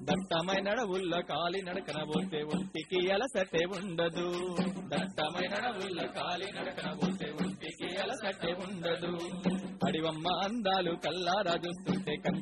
దట్టమైన అడవుల్లో కాలి నడకన పోతే ఒంటికి అలసటే ఉండదు దట్టమైన అడవుల్లో కాలి నడకన పోతే ఒంటికి అలసటే ఉండదు అడివమ్మ అందాలు కల్లారా చూస్తుంటే